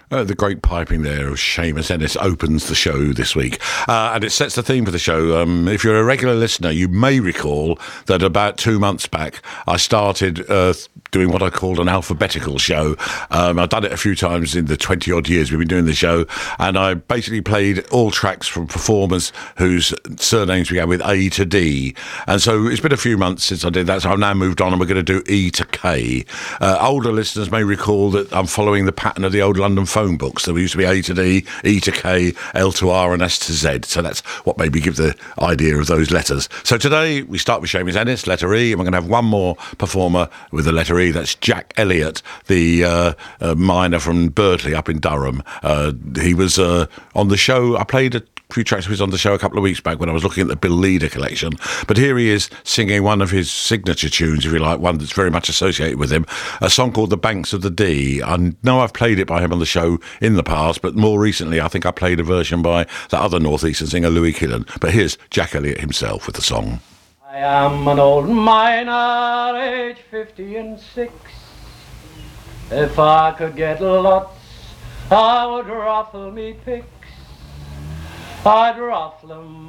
The great piping there of Seamus Ennis opens the show this week, and it sets the theme for the show. If you're a regular listener, you may recall that about 2 months back I started doing what I called an alphabetical show. I've done it a few times in the 20-odd years we've been doing the show, and I basically played all tracks from performers whose surnames began with A to D. And so it's been a few months since I did that, so I've now moved on and we're going to do E to K. Older listeners may recall that I'm following the pattern of the old London phone books. There used to be A to D, E to K, L to R and S to Z. So that's what made me give the idea of those letters. So today we start with Seamus Ennis, letter E, and we're going to have one more performer with the letter E. That's Jack Elliott, the miner from Birdley up in Durham. He was on the show. I played a few tracks of his on the show a couple of weeks back when I was looking at the Bill Leader collection. But here he is singing one of his signature tunes, if you like, one that's very much associated with him, a song called The Banks of the Dee. I know I've played it by him on the show in the past, but more recently I think I played a version by that other northeastern singer, Louis Killen. But here's Jack Elliott himself with the song. I am an old miner, age 56. If I could get lots, I would ruffle me picks. I'd ruffle 'em